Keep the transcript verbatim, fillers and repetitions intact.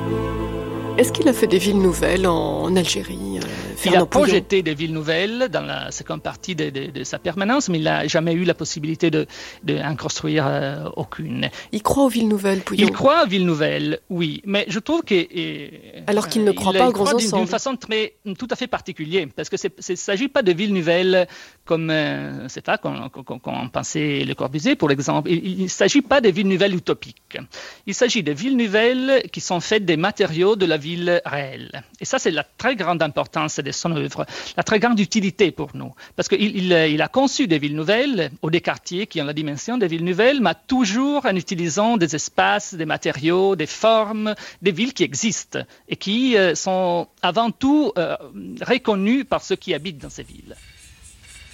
Est-ce qu'il a fait des villes nouvelles en, en Algérie, euh, Il a Fernand Pouillon? projeté des villes nouvelles dans la seconde partie de, de, de sa permanence, mais il n'a jamais eu la possibilité de, de en construire euh, aucune. Il croit aux villes nouvelles, Pouillon. Il croit aux villes nouvelles, oui, mais je trouve que... Et, Alors qu'il ne croit il, pas il aux grands croit d'une, ensembles. d'une façon très, tout à fait particulière, parce que il ne s'agit pas de villes nouvelles comme, euh, c'est pas, qu'on, qu'on, qu'on pensait Le Corbusier, pour exemple. Il ne s'agit pas de villes nouvelles utopiques. Il s'agit de villes nouvelles qui sont faites des matériaux de la ville réelle. Et ça, c'est la très grande importance de son œuvre, la très grande utilité pour nous. Parce qu'il il, il a conçu des villes nouvelles ou des quartiers qui ont la dimension des villes nouvelles, mais toujours en utilisant des espaces, des matériaux, des formes, des villes qui existent et qui euh, sont avant tout euh, reconnues par ceux qui habitent dans ces villes.